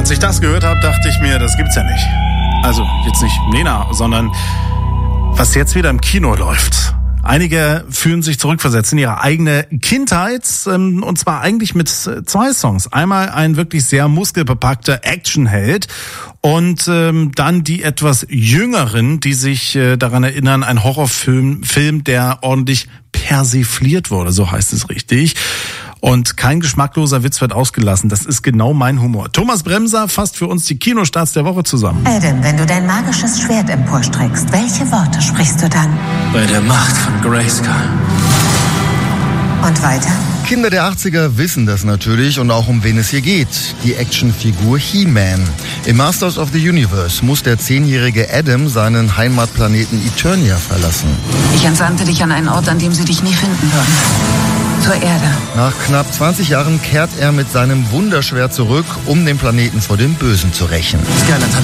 Als ich das gehört habe, dachte ich mir, das gibt's ja nicht. Also jetzt nicht Nena, sondern was jetzt wieder im Kino läuft. Einige fühlen sich zurückversetzt in ihre eigene Kindheit, und zwar eigentlich mit 2 Songs. Einmal ein wirklich sehr muskelbepackter Actionheld und dann die etwas Jüngeren, die sich daran erinnern, ein Horrorfilm, der ordentlich persifliert wurde, so heißt es richtig. Und kein geschmackloser Witz wird ausgelassen. Das ist genau mein Humor. Thomas Bremser fasst für uns die Kinostarts der Woche zusammen. Adam, wenn du dein magisches Schwert emporstreckst, welche Worte sprichst du dann? Bei der Macht von Grayskull. Und weiter? Kinder der 80er wissen das natürlich und auch um wen es hier geht. Die Actionfigur He-Man. Im Masters of the Universe muss der 10-jährige Adam seinen Heimatplaneten Eternia verlassen. Ich entsandte dich an einen Ort, an dem sie dich nie finden würden. Zur Erde. Nach knapp 20 Jahren kehrt er mit seinem Wunderschwert zurück, um den Planeten vor dem Bösen zu rächen. Skyland hat